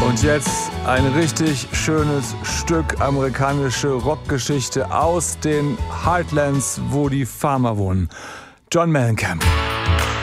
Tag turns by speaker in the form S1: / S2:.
S1: Und jetzt ein richtig schönes Stück amerikanische Rockgeschichte aus den Heartlands, wo die Farmer wohnen. John Mellencamp.